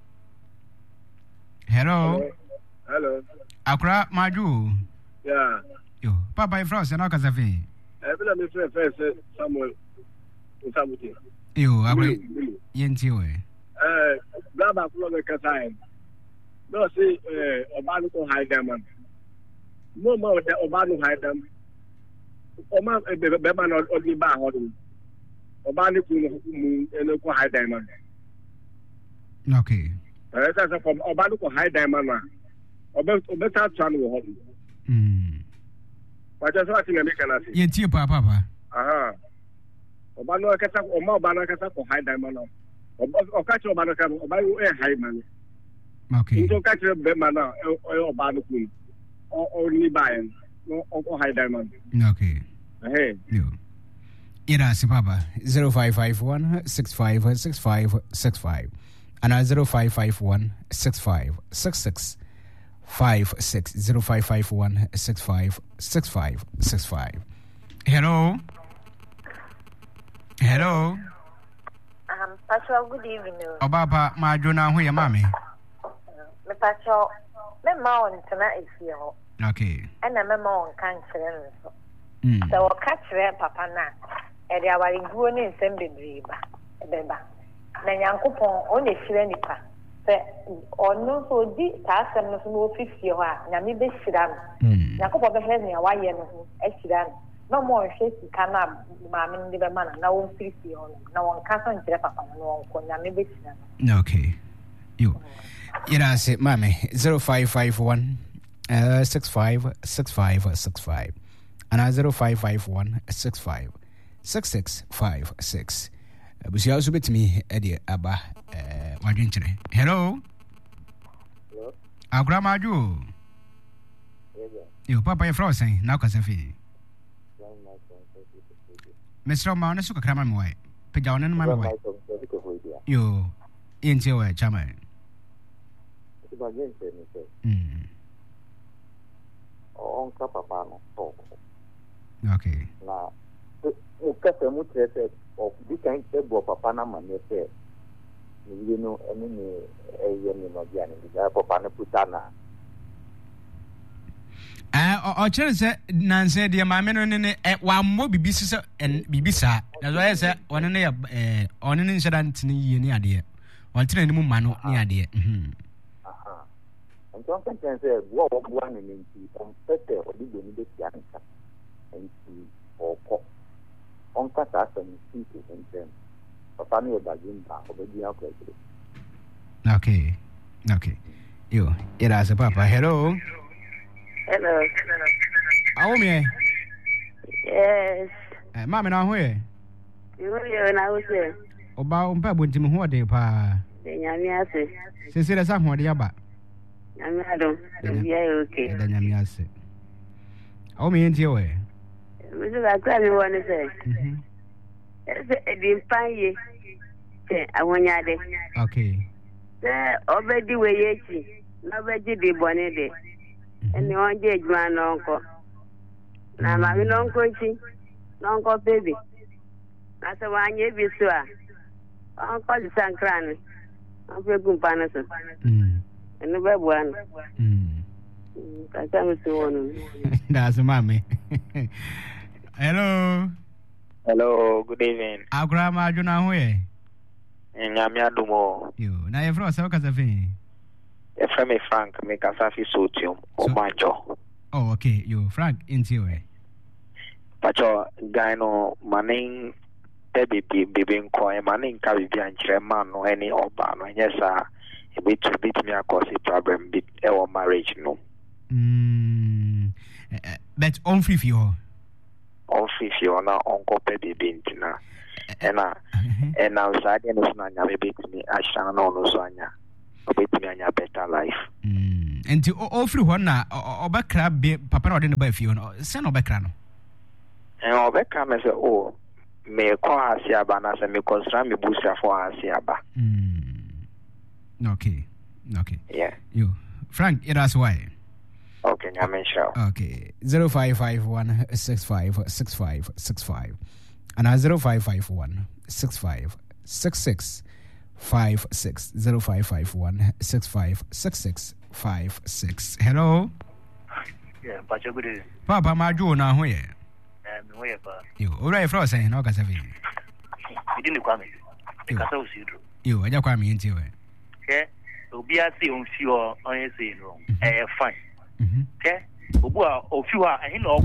Hello. Hello. Akra Maju. Yeah. Yo, papa ifra se na kasa fe. Eh, bila me friend first Samuel Samuel. Yo, akra yenti we. Eh, baba fulo me kasa. No see eh obanu ko hide them. No more the obanu hide them. Oma be be man odi ba hodun. Obanu ku mu eno ko hide them. Okay. Eh, that's from obanu ko hide them na. Obe obe ta twan wo hodun. Mm. But just what you make an Ye ti papa papa. Aha. Obanu kasa oma obanu kasa ko hide them na. O ka cho obanu ka obanu e hide man. Okay. Nto ka cho be man na e obanu ku. O o ni baen. No o hide them. Okay. Hey. Yo. Ira si papa zero five five one six five six five six five and zero five five one six five six six five six zero five five one six five six five six five. Hello. Hello. Um, Pastor, good evening. Oh, Papa, my Jonah, who your mommy? Me Pastor, me mount tonight is here. Okay. And I'm a mount cancer. Mm. So I'll catch them, Papa. Na, and they are going in some baby. Beba. Na Yankupon only Shilenipa. Or no, so di Tassam no fifty or Namibe Shidan. Yakupo has near Wayan, Eshidan. No more shaky canab, Mamma de Man, no one fifty on, no one can't get up on no one Namibe Shidan. Okay. You. Ira say, Mammy, zero five five one uh six five six five six five. And zero five five one six five six six five six. But you also bet me, Eddie Abba, uh, my drink today. Hello. Hello. Our grandma, you. You, Papa, your frozen, now, Casafi. Mister Mount, Suka Craman, way. Pigeon and my way. You, in your way, Chaman. Hmm. On Capapano talk. Okay. Now, Mukasa Mutre of this kind of Papana man, you know, any a young Nodian, the Papana Putana. Ah, or Chelsea, Nancy, dear mamma, and one more Bibisa and Bibisa. That's why I said, one in a on an incident near idea. One train mano near idea. Aha. And some can say, what one in on Peter or did you need the answer? And see or pop. On Catas and see to them. Papa knew about Jim or the Okay. Okay. You, it has a papa. Hello. Hello. Oh, me. Yes. Uh, Mamma, now where? You are now here. About um, Pabun to me, what they pa. The Yamiase. Say, say, that's what they are back. Yamiado. Yeah, okay. Then Yamiase. Oh, me into your way. Mister I tell you what to say. The Pine. I want you. Okay. There already way. Nobody did bonnet. And the one day, grand uncle. Now, my uncle, uncle baby. That's the one you be sure. Uncle is Sancran. Uncle Gumpanas. And the web one. That's a mammy. Hello. Hello, good evening. Our grandma, you know where? In Yamiadumo. You, now you're from South Casafi. A friend Frank, make a safi sotium, or my jaw. Oh, okay, you, Frank, into your way. But your gyno, manning, baby, baby, coin, manning, Caribbean, German, or any Obama. Yes, sir. A bit to beat me across a problem, bit our marriage, no. Mm. but on free for you. On free for you now, Uncle Baby Bintina. And I and I was I didn't know maybe to me, I shall know no sonya. Obey me on your better life. And to all free one now, or back crab, Papa, or didn't buy for you, send or back crano. And all back come and say, oh, may call Asiaba and me constrain me booster for Asiaba. Okay, okay. Yeah. You, Frank, it is why. Okay, I'm in show. Okay, zero five five one six five six five six five, and I zero five five one six five six six five six zero five five one six five six six five six. Hello. Yeah, but you good. Papa, my Joe now where? Um, where, pa? You already froze saying no, cause of you. You didn't come in. Because I was you. You, I just come into it. Okay, so be a see on few on your saying wrong. Eh, fine. Okay, Obua or few are in all.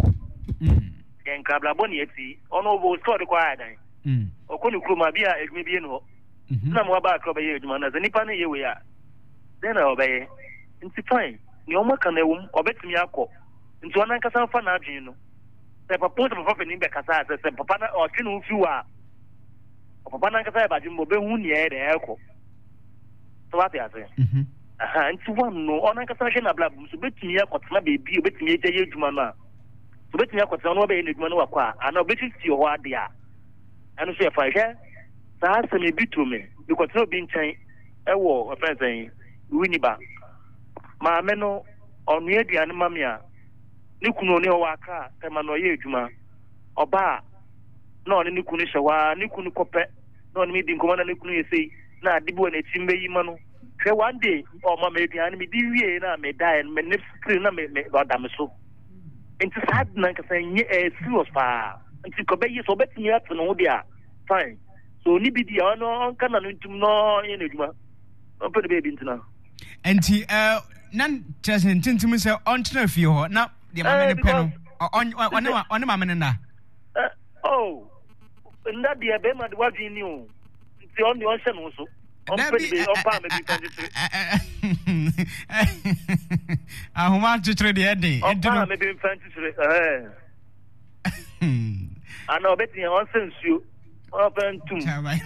And Cablaboni, on over story quiet. Or Konukuma be a maybe no. No more about Club man as any panny we are. Then I obey. It's fine. No more can a woman or bet me a cop. Into one Ancasan Fanagino. The proposal of opening the Casa, the Papa or Kinu few are. Papa Nancasa, but you will be near the airco. So what they are saying. And to one no on a casation of blab, so bet me up what's my baby, bet me a huge mana. So bet me up what's no baby in Manuaqua, and I'll bet you see what they are. And say if I care, that's a me to me, because no being chain, a war, a present, Winniba. Ma meno on near the animamia, Nikuno near Waka, Temano Yejuma, or Ba, no Nikunishawa, Nikunukope, no meeting commander Nikunu say, na Dibu and a Timbe Manu. Say one day, or my maybe enemy, Divia, may die and may never screen a may God damn so. Into sad Nanka saying, ye a serious fire. And to Kobe, so bet me up to no dear. Fine. So Nibidi, no, can I to no enigma. Open the baby into now. And he, uh, none just intend to me say, on to you, now the man pen on one mamma. Oh, and that the Abema, what you knew. It's the only ocean also. On pretty on palm, I want to trade the ending. On palm, maybe in fancy. I know betting on sense you. Open to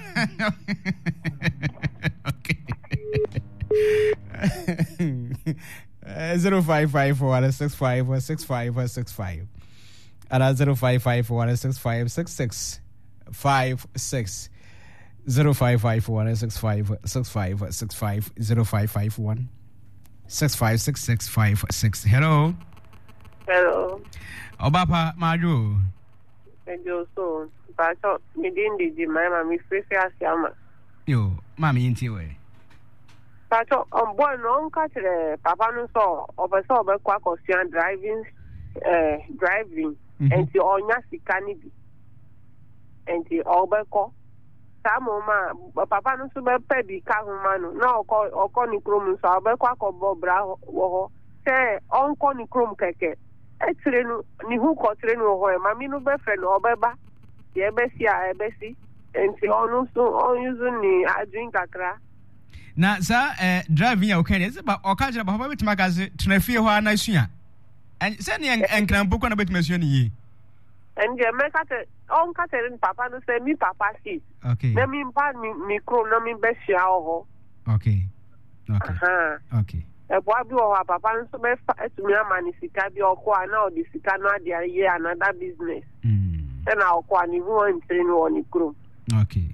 okay. Zero five five four six five six five six five. And zero five five four six five six six five six. Zero five five one six five six five six five zero five five one six five six six five six. Hello. Hello. Obapa Maju. Thank you so. But so me didn't do my mommy free fair siama. Yo, mommy into way. But so on board no catch the papa no so over so over kwa kosia driving uh driving and the onya sikani bi. And the obeko Samoma, Papa no super pedi kahumano, no call or conny crum, so I'll be quack or bobra or say on conny crum keke. Actually, ni who caught train or mammy no befriend or beba, ye bessia, a bessie, and see on so on using me, I drink a cra. Now, sir, driving okay, is about Okaja Baba to magazine to Nefia Nasia. And sending and can book on a bit, Monsieur Ye. And you make it on Catherine Papa no say me Papa see. Okay. Let me pan me me crow no me best show. Okay. Okay. Uh-huh. Okay. A boy or Papa no so be to me a man is sika bi okwa na o di sika no ade ye another business. Mm. Then I okwa ni who want train on the crow. Okay.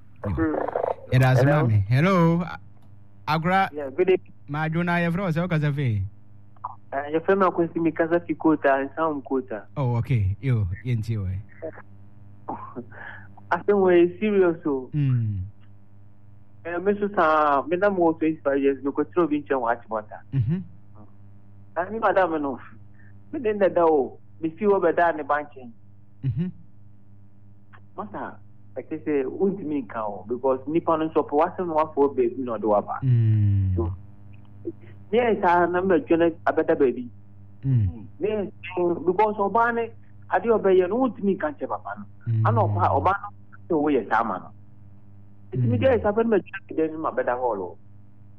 It has mommy. Hello. Agra. Yeah, good day. Maduna Evro so kazafe. Uh, your friend was me casa Kota and sound quota. Oh, okay. You, into it. I think we're serious. So, hmm. Missus Madame was twenty-five years because through Vinci watch water. Mm-hmm. I mean, Madame enough. But then the door, we feel over down the banking. Mm-hmm. Master, like I say, won't mean cow because Nippon and Shop wasn't one for baby, not do about. Yes, I remember Janet a better baby. Mm. Yes, because Obane, I do obey an old me can't have a man. I know Obama to wear a salmon. It's me, guys, I've been in my better hollow.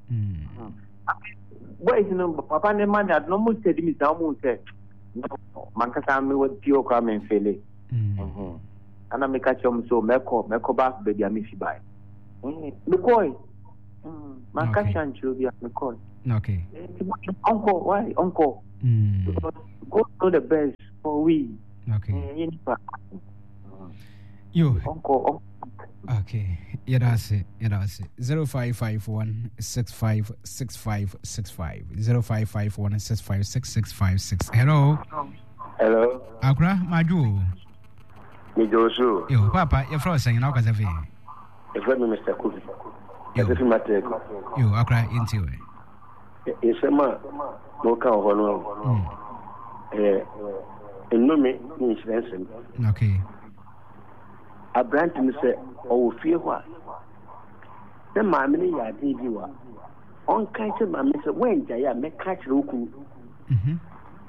Where is no Papa and man had no more said me, Samu said, no, mankasa me wo tio kwa me fele mhm ana me ka chom so meko meko ba baby ami fi bai mhm me koy mhm mankasa nchu bia me koy okay uncle why uncle mm. go to the best for we okay mm, yo uncle okay yadase yadase zero five five one six five six five six five zero five five one six five six six five six. Hello hello Akra Maju me Joshua yo papa you from saying now kaza fe e foi me Mister Kubi kaza fi mateko yo Akra into it esema no ka ho no eh enome ni insurance okay abrant ni se o fie ho a se maame ni ya de bi wa on kan se maame se wen ja ya me ka kire oku mhm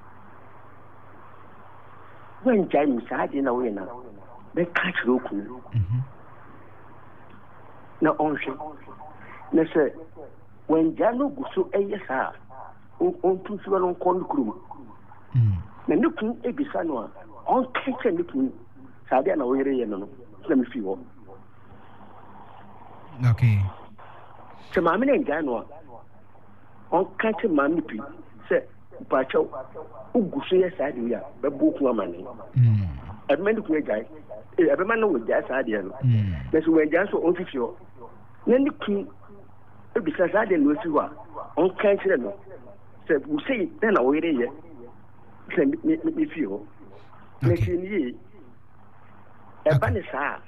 wen ja mi sa de na we na me ka kire oku mhm na on hwe na se when Jano Gusu Ayasa on two seven on Condrum. The Nukin Ebisanoa on kitchen looking Sadiana Oyeno, let me feel. Okay. So, Mamma and Janoa on catching Mamipi said, Pacho, Ugusia Sadia, the book woman. A man who guy, every man with that idea. That's when Janso on fifty. Then the king. Because I didn't know you are on cancer. So we say then away there. Can make me feel. Making ye a banisa.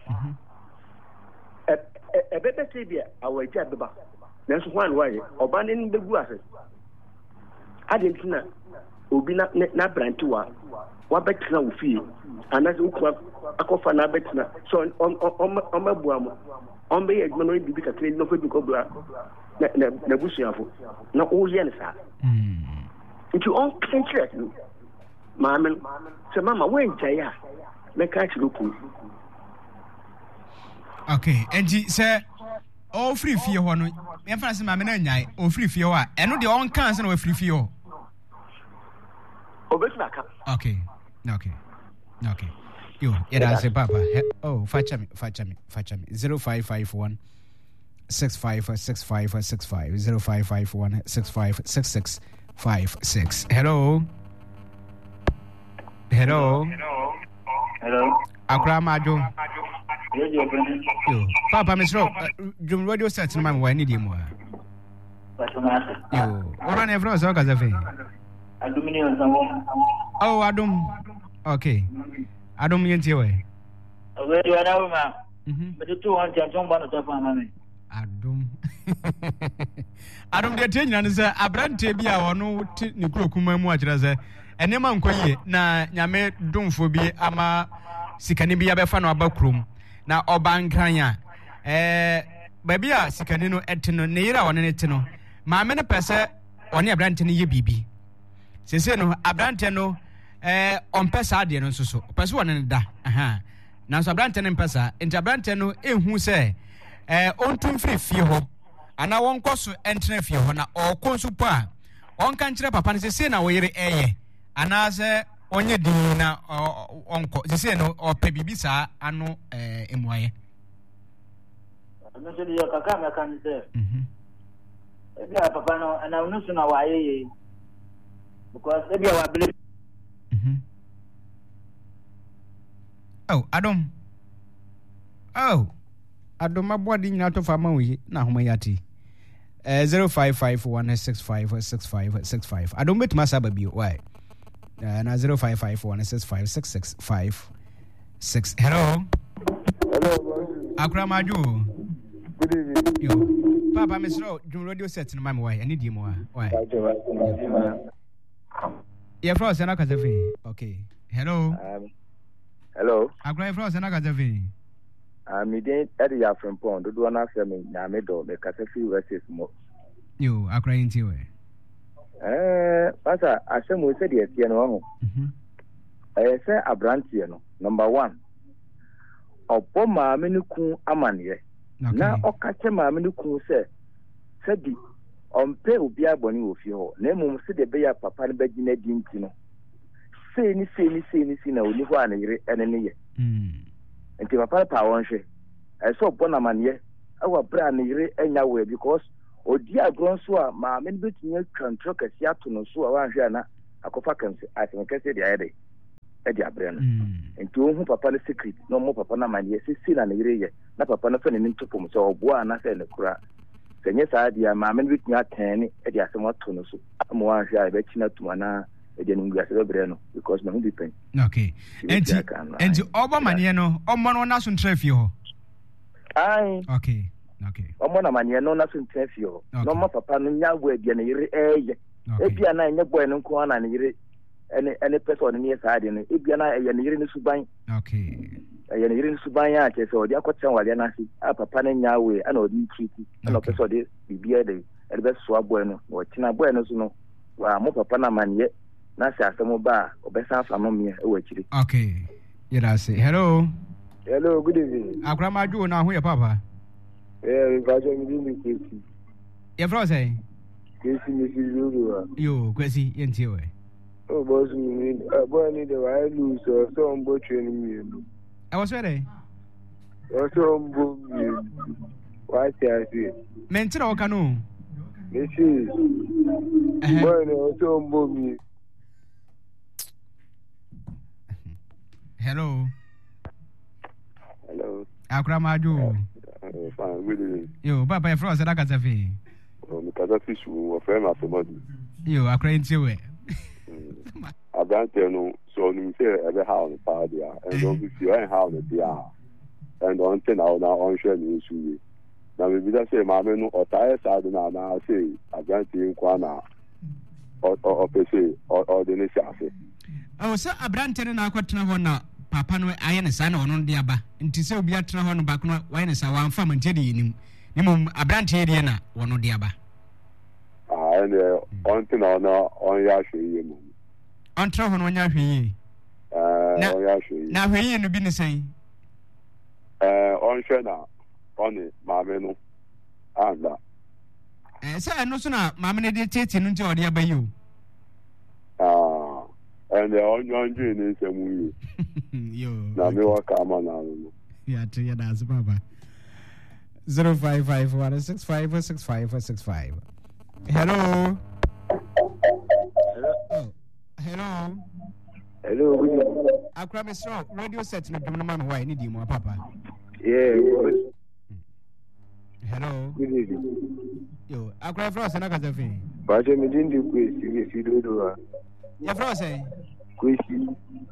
A better savior, our jabba. That's one way. Or banning the glasses. I didn't know. Ubi not brand to her. What better now feel? And as you club, a coffin, a better. So on my boom. On be a man be a train no good go black. Nabusiafo. Na o yen sa. Mm. Into on country. Mamma, so mama when jaya. Make catch look. Okay, and she said all free fear one. Me fancy mamma nyai o free fear wa. And no the on cancer no free fear. Okay. Okay. Okay. Yo, yeah, that's a papa. Oh, fetch me, fetch me, fetch me. Zero five five one six five six five six five zero five five one six five six six five six. Hello. Hello. Hello. Hello. Akra Maju. Yo, papa, Miss Rock. Jum radio set no man. Why need you more? Yo, what on every so kazafe? Oh, Adum. Okay. Adum yenti we. We do na ma. Mhm. Me do one chance on ban to fa mama. Adum. Adum de tenyi na se abrante bi a wono ne kurokuma mu akira se enema nkoye na nyame domfo bi ama sikani bi abefa na abakrom na obankanya eh baby a sikani no etino ne yira woni ne tino maame ne pese oni abrante ne ye bibi sese no abrante no eh ompesa ade no nsoso pese woni ne da aha na so abrante ne mpesa enti abrante no ehu se eh ontum free fie ho ana won koso entene fie ho na okonsu po a on kan kire papa ne sese na wo yire eye ana se onye din na onko sese no opa bibi sa ano eh emuaye no se yo kaka me kan se mhm e papa no ana no so na wa ye because e bia wa believe mhm oh Adam oh Adam abodi nyina to fama wi na homa yati eh zero five five one six five six five six five Adam bet masa ba bi why uh, na zero five five one six five six six five six. Hello. Hello. Akra Maju. Good evening. Yo. Papa Mister Jum radio set no mama why? I need you more. Why? Yeah, Frost and Akazafi. Okay. Hello. Um, hello. Akra Frost and Akazafi. I'm in Eddie from Pond. Do one after me. Namedo, the Kasafi versus Mo. You, Akra into it. Eh, Pastor, I said we said yes, you know. I say a branch, you know. Number one. Opo maame ne kun amane na okache maame ne kun se sedi ompe obi aboni wo fie ho na emum se de be ya papa ne bagina dinti no say ni say ni say ni say na oni ho a ne yere ene ne ye nti papa pa won hwe e so bo na mane awa bra ne yere enya we because odi agron so a ma me betunya twantro kasi ato no so a wan hwe na akofa kanse atin kase dia yede e dia bre no nti ohun papa ne secret no mo papa na mane se si na ne yere ye na papa na fa ne ntopom so obo a na se ne kura senye sa dia ma me betunya tani e dia se mo to no so mo wan hwe a be china tuma na e dia ngu ase bre no because na hu bi pen okay enti enti obo mane no omo no na so ntrafie ho ai okay okay omo na mane no na so ntrafie ho no mo papa no nya wo dia ne yere eye ebia na nya boy no nko na ne yere ene ene person ne sa de no ebia na eye ne yere ne suban okay eye ne yere ne suban ya che so dia kwotsen wale na si a papa ne nya we ana odi triti ana person de bibia de e be so aboy no wo tina boy no so no wa mo papa na mane na se asemo ba obesa afamo me e wa kire okay yera say hello hello good evening akrama ju na ho ye papa eh vajo mi ndi kwesi ye fro say kwesi mi si lulu yo kwesi yenti we o boss mi abo ni de wa lu so so mbo training mi no e was ready o so mbo mi wa ti asi mentira o kanu Mesi bueno o so mbo mi hello hello akrama ju uh, fine good evening yo papa e fro say da ka tafi o mi ka tafi su o fe ma so madu yo akra nti we abante no so ni se e be how pa dia and don't be you and how dia and on ten now now on share ni su yi na me bi da say ma me no o ta e sa do na na say abante nkwa na o o pese o o de ne shafe o so abrante no na akwatena ho na papa no aye ne sa na ono de aba nti se obi atena ho no ba kono waye ne sa wan fa mante de yinim ni mum abrante de na ono de aba ah and on ten now na on ya hwe yi mum on tra ho no nya hwe yi eh on ya hwe yi na hwe yi no bi ne sen eh on hwe na on ma me no anda eh sa no so na ma me ne de tete no nti o de aba yi o ah and the onion dream is a movie. Yo. Na me wa kama na no. Ya te ya da baba. zero five five one six five six five six five. Hello. Hello. Hello. Hello. Akra me strong radio set no dum no man why ni di mo papa. Yeah. Hello. Good evening. Yo, akra fro se na ka tafi. Ba je mi din di kwesi mi fi do do. Ya fro say? Kwesi.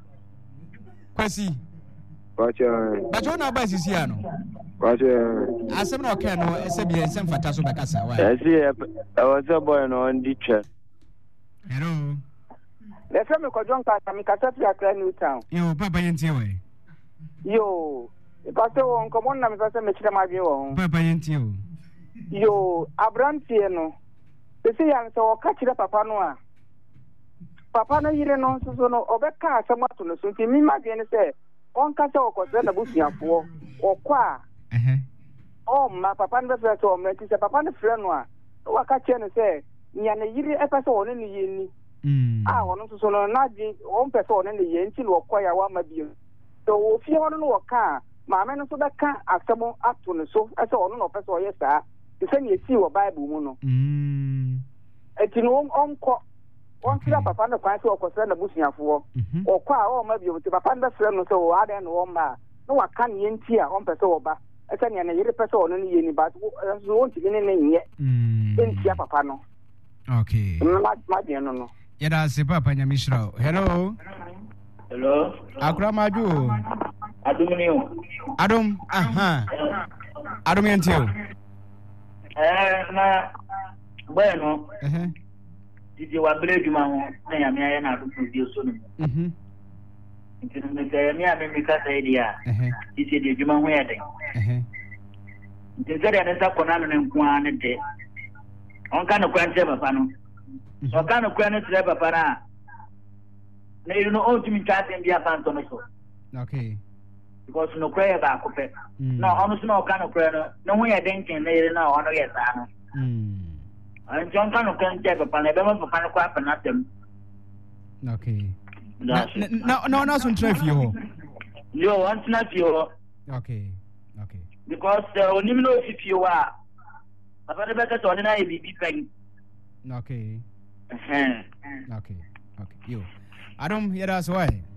Kwesi. Bacha. Bacha na ba sisi ano. Bacha. Asem na oka no ese bi ensem fata so bekasa wa. Yes, I was a boy no on the chair. Hello. Let's say me ko John Kasa mi kasa fi Accra New Town. Yo, papa yenti we. Yo, because on common na me kasa me chira ma bi wo. Papa yenti o. Yo, abrantie no. Ese yan so o ka chira papa no a. Papa no yire no so so no obeka asemato no so nti mi ma de ne se on ka se okoze na busuafo okwa eh oh ma papa no be so me ti se papa no frɛ no a wa ka che ne se nya ne yire e pa se won ne ye ni mm ah won so so no na di on pe se won ne ye nti no okwa ya wa ma bi so o fie won no oka ma me no so be ka asemo ato ne so e se won no pe se o ye saa ti se ne esi wo bible mu no mm eti no on ko on kira papa no kwan se okosere na busuafo okwa a o ma bi o ti papa no frɛ no so o ade no o ma no wa ka ne nti a on pese wo ba e se ne na yire pese wo no ne ye ni ba so won ti ne ne nye nti a papa no okay ma ma de no no ya da se papa nya mishra hello hello akra maju adum ni o adum aha adum yenti o eh na bueno eh didi wa bere djuma ho na ya me aye na adum bi so no mhm nti no me ga me ame me ka sai dia eh didi de djuma ho ya den eh nti zari ana sa kona no nko an de on ka no kwan se papa no so ka no kwan se papa na na you know all to me chat and be a fan to no so okay because no prayer ba ko pe no ono so no ka no prayer no no ho ya den ken na yire na ono ya sa no mm an jon ka no kan je papa na be mo papa no kwa pa na tem okay na na na na so ntra fie ho yo want na fie ho okay okay because oni mi no fie wa papa de beka so na e bibi pen okay eh okay okay yo Adam, yeah, that's why.